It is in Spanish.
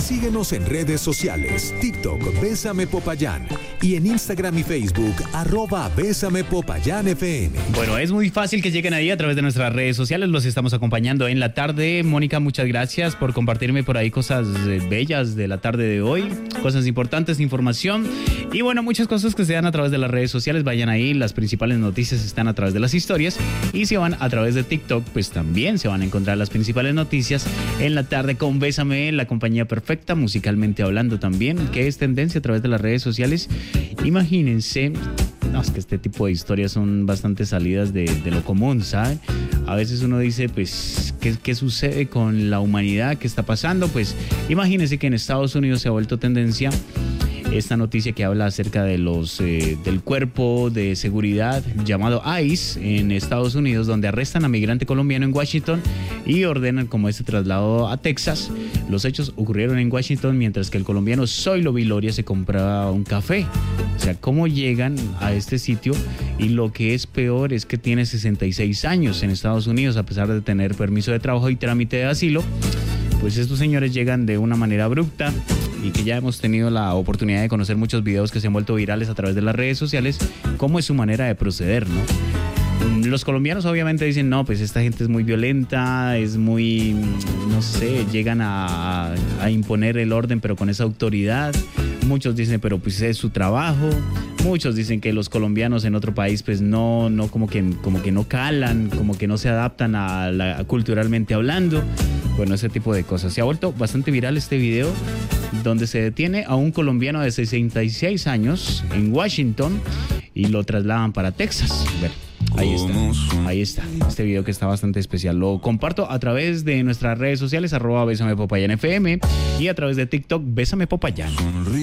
Síguenos en redes sociales, TikTok, Bésame Popayán, y en Instagram y Facebook, @Bésame Popayán FM. Bueno, es muy fácil que lleguen ahí a través de nuestras redes sociales. Los estamos acompañando en la tarde. Mónica, muchas gracias por compartirme por ahí cosas bellas de la tarde de hoy, cosas importantes, información y bueno, muchas cosas que se dan a través de las redes sociales. Vayan ahí, las principales noticias están a través de las historias, y si van a través de TikTok, pues también se van a encontrar las principales noticias en la tarde con Bésame, la compañía perfecta, musicalmente hablando también, que es tendencia a través de las redes sociales. Imagínense, no, es que este tipo de historias son bastante salidas de lo común, ¿saben? A veces uno dice, pues, ¿qué sucede con la humanidad? ¿Qué está pasando? Pues, imagínense que en Estados Unidos se ha vuelto tendencia esta noticia que habla acerca de del cuerpo de seguridad llamado ICE en Estados Unidos, donde arrestan a migrante colombiano en Washington y ordenan como este traslado a Texas. Los hechos ocurrieron en Washington mientras que el colombiano Zoilo Viloria se compraba un café. O sea, ¿cómo llegan a este sitio? Y lo que es peor es que tiene 66 años en Estados Unidos, a pesar de tener permiso de trabajo y trámite de asilo. Pues estos señores llegan de una manera abrupta, y que ya hemos tenido la oportunidad de conocer muchos videos que se han vuelto virales a través de las redes sociales, cómo es su manera de proceder, ¿no? Los colombianos obviamente dicen, no, pues esta gente es muy violenta, es muy, no sé, llegan a imponer el orden, pero con esa autoridad. Muchos dicen, pero pues es su trabajo. Muchos dicen que los colombianos en otro país pues no como que no calan, como que no se adaptan culturalmente hablando. Bueno, ese tipo de cosas. Se ha vuelto bastante viral este video donde se detiene a un colombiano de 66 años en Washington y lo trasladan para Texas. Bueno, ahí está. Este video que está bastante especial. Lo comparto a través de nuestras redes sociales, @Bésame Popayán FM, y a través de TikTok, Bésame Popayán.